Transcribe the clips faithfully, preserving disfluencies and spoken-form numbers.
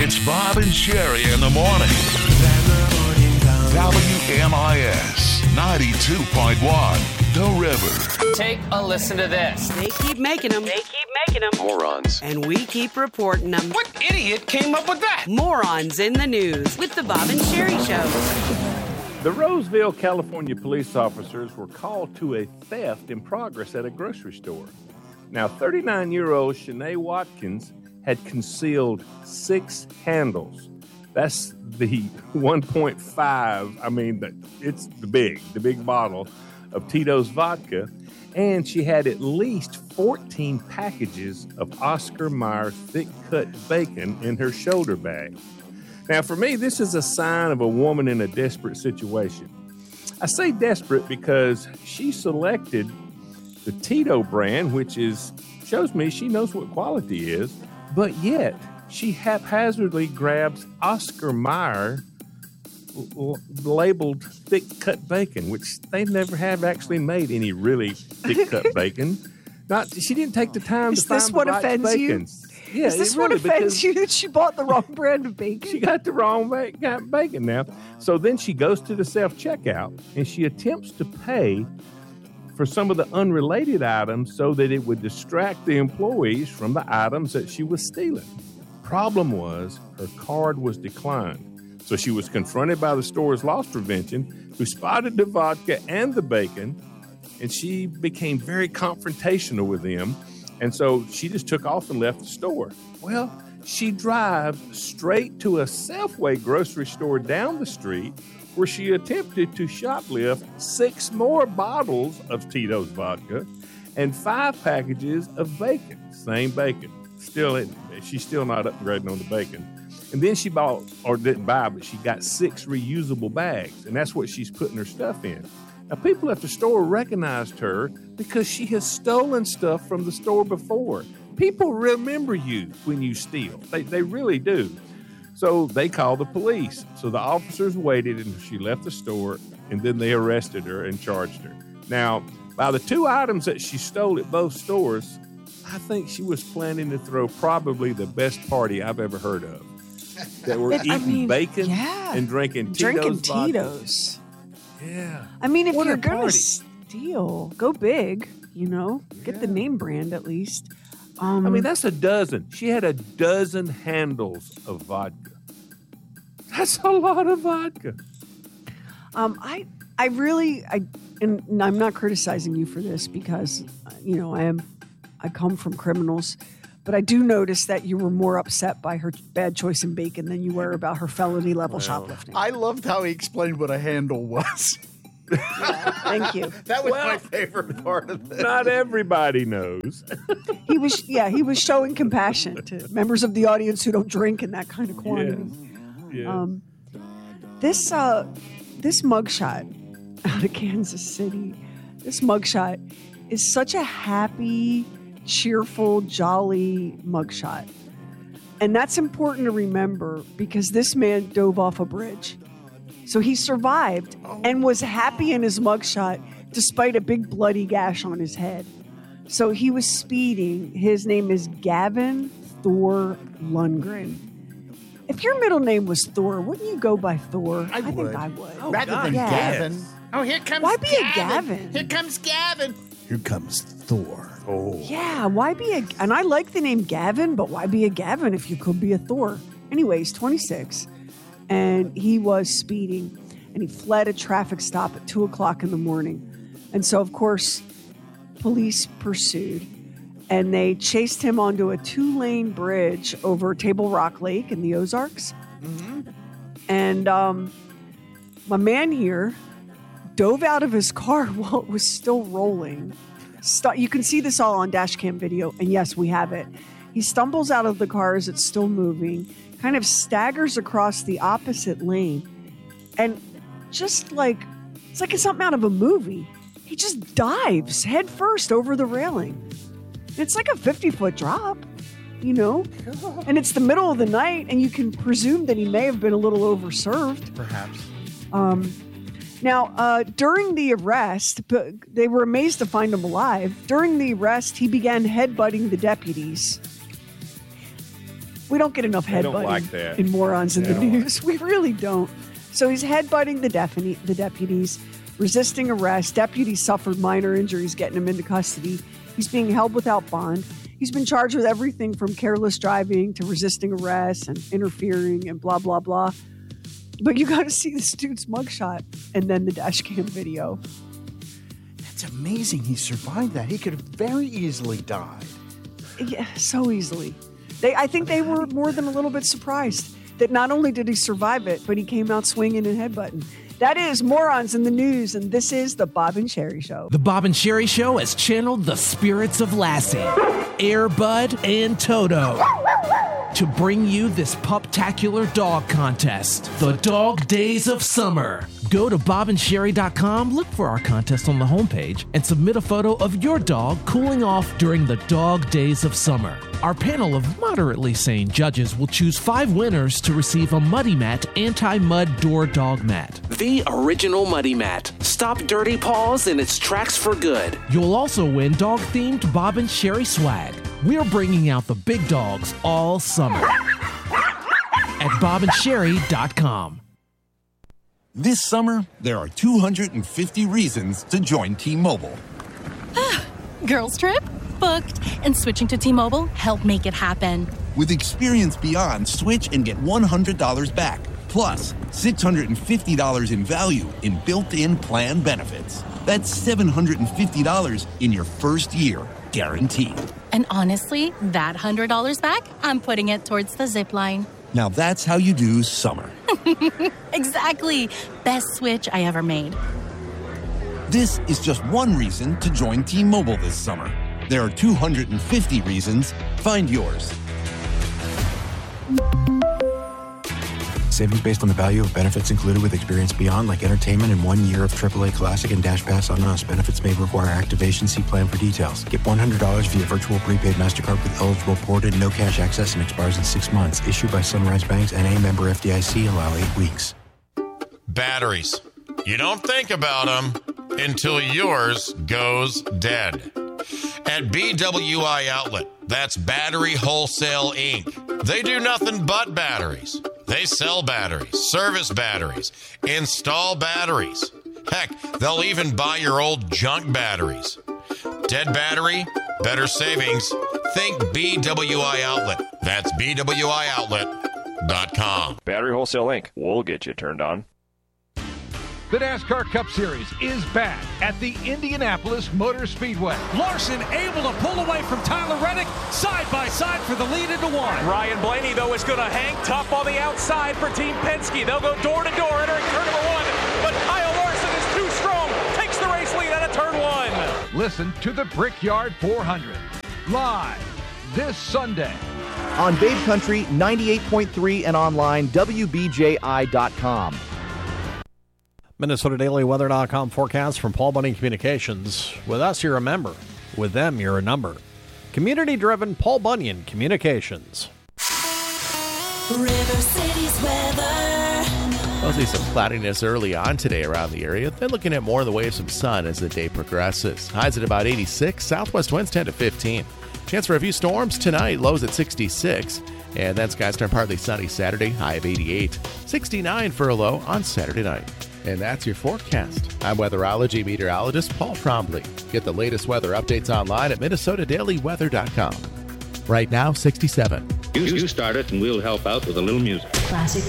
It's Bob and Sherry in the morning. W M I S ninety-two point one, The River. Take a listen to this. They keep making them. They keep making them. Morons. And we keep reporting them. What idiot came up with that? Morons in the news with the Bob and Sherry Show. The Roseville, California police officers were called to a theft in progress at a grocery store. Now, thirty-nine-year-old Shanae Watkins had concealed six handles. That's the one point five, I mean, the, it's the big, the big bottle of Tito's vodka. And she had at least fourteen packages of Oscar Mayer thick-cut bacon in her shoulder bag. Now, for me, this is a sign of a woman in a desperate situation. I say desperate because she selected the Tito brand, which is shows me she knows what quality is, but yet she haphazardly grabs Oscar Mayer l- labeled thick-cut bacon, which they never have actually made any really thick-cut bacon. Not, she didn't take the time Is to find this the what right offends bacon. you? Yeah, Is this it what really, offends because you that she bought the wrong brand of bacon? She got the wrong ba- got bacon now. So then she goes to the self-checkout and she attempts to pay for some of the unrelated items so that it would distract the employees from the items that she was stealing. Problem was, her card was declined. So she was confronted by the store's loss prevention, who spotted the vodka and the bacon, and she became very confrontational with them. And so she just took off and left the store. Well, she drives straight to a Safeway grocery store down the street where she attempted to shoplift six more bottles of Tito's vodka and five packages of bacon. Same bacon. Still, she's still not upgrading on the bacon. And then she bought, or didn't buy, but she got six reusable bags, and that's what she's putting her stuff in. Now, people at the store recognized her because she has stolen stuff from the store before. People remember you when you steal. They, they really do. So they called the police. So the officers waited until she left the store, and then they arrested her and charged her. Now, by the two items that she stole at both stores, I think she was planning to throw probably the best party I've ever heard of. That were But, eating I mean, bacon yeah. and drinking Tito's Drinking vodka. Tito's. Yeah. I mean, if What you're a going to party. steal, go big, you know? Get the name brand at least. Um, I mean, that's a dozen. She had a dozen handles of vodka. That's a lot of vodka. Um, I, I really, I, and I'm not criticizing you for this because, you know, I am, I come from criminals, but I do notice that you were more upset by her bad choice in bacon than you were about her felony level shoplifting. I loved how he explained what a handle was. Thank you. That was Well, my favorite part of this. Not everybody knows. He was, yeah, he was showing compassion to members of the audience who don't drink in that kind of quantity. Yeah. Um, this uh, this mugshot out of Kansas City, this mugshot is such a happy, cheerful, jolly mugshot. And that's important to remember because this man dove off a bridge. So he survived and was happy in his mugshot despite a big bloody gash on his head. So he was speeding. His name is Gavin Thor Lundgren. If your middle name was Thor, wouldn't you go by Thor? I think would. I would. Oh, Rather God, than yes. Gavin. Oh, here comes Why be a Gavin. Gavin? Here comes Gavin. Here comes Thor. Oh. Yeah, why be a... And I like the name Gavin, but why be a Gavin if you could be a Thor? Anyways, twenty-six, and he was speeding, and he fled a traffic stop at two o'clock in the morning. And so, of course, police pursued, and they chased him onto a two-lane bridge over Table Rock Lake in the Ozarks. Mm-hmm. And um, my man here dove out of his car while it was still rolling. St- you can see this all on dash cam video, and yes, we have it. He stumbles out of the car as it's still moving, kind of staggers across the opposite lane, and just like, it's like it's something out of a movie. He just dives head first over the railing. It's like a fifty-foot drop, you know? And it's the middle of the night, and you can presume that he may have been a little overserved. Perhaps. Um, now, uh, during the arrest, but they were amazed to find him alive. During the arrest, he began headbutting the deputies. We don't get enough They don't headbutting like that. in morons in They the don't like news. We really don't. So he's headbutting the, defini- the deputies, resisting arrest. Deputies suffered minor injuries getting him into custody. He's being held without bond. He's been charged with everything from careless driving to resisting arrest and interfering and blah, blah, blah. But you got to see this dude's mugshot and then the dash cam video. It's amazing he survived that. He could have very easily died. Yeah, so easily. They, I think they were more than a little bit surprised that not only did he survive it, but he came out swinging and headbutting. That is Morons in the News, and this is the Bob and Sherry Show. The Bob and Sherry Show has channeled the spirits of Lassie, Air Bud, and Toto to bring you this puptacular dog contest, the Dog Days of Summer. Go to bob and sherry dot com, look for our contest on the homepage, and submit a photo of your dog cooling off during the Dog Days of Summer. Our panel of moderately sane judges will choose five winners to receive a Muddy Mat anti-mud door dog mat. The original Muddy Mat. Stop dirty paws in its tracks for good. You'll also win dog-themed Bob and Sherry swag. We're bringing out the big dogs all summer at bob and sherry dot com. This summer, there are two hundred fifty reasons to join T-Mobile. Girls trip? Booked. And switching to T-Mobile helped make it happen. With Experience Beyond, switch and get one hundred dollars back. Plus, six hundred fifty dollars in value in built-in plan benefits. That's seven hundred fifty dollars in your first year, guaranteed. And honestly, that one hundred dollars back, I'm putting it towards the zip line. Now that's how you do summer. Exactly. Best switch I ever made. This is just one reason to join T-Mobile this summer. There are two hundred fifty reasons. Find yours. Savings based on the value of benefits included with Experience Beyond, like entertainment and one year of triple A Classic and Dash Pass on us. Benefits may require activation. See plan for details. Get one hundred dollars via virtual prepaid MasterCard with eligible ported, no cash access, and expires in six months. Issued by Sunrise Banks, N A member F D I C. Allow eight weeks. Batteries. You don't think about them until yours goes dead. At B W I Outlet, that's Battery Wholesale Incorporated. They do nothing but batteries. They sell batteries, service batteries, install batteries. Heck, they'll even buy your old junk batteries. Dead battery, better savings. Think B W I Outlet. That's B W I outlet dot com. Battery Wholesale Incorporated. We'll get you turned on. The NASCAR Cup Series is back at the Indianapolis Motor Speedway. Larson able to pull away from Tyler Reddick, side by side for the lead into one. Ryan Blaney, though, is going to hang tough on the outside for Team Penske. They'll go door to door entering turn number one, but Kyle Larson is too strong, takes the race lead out of turn one. Listen to the Brickyard four hundred, live this Sunday. On Babe Country, ninety-eight point three and online, W B J I dot com. Minnesota Daily Weather dot com forecast from Paul Bunyan Communications. With us, you're a member. With them, you're a number. Community-driven Paul Bunyan Communications. River City's weather. Mostly some cloudiness early on today around the area. Then looking at more in the way of some sun as the day progresses. Highs at about eighty-six. Southwest winds ten to fifteen. Chance for a few storms tonight. Lows at sixty-six. And then skies turn partly sunny Saturday. High of eighty-eight. sixty-nine for a low on Saturday night. And that's your forecast. I'm weatherology meteorologist Paul Trombley. Get the latest weather updates online at Minnesota Daily Weather dot com. Right now, sixty-seven. You, you start it and we'll help out with a little music. Classic.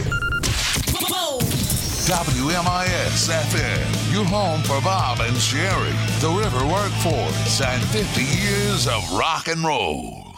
W M I S F M, your home for Bob and Sherry, the River Workforce, and fifty years of rock and roll.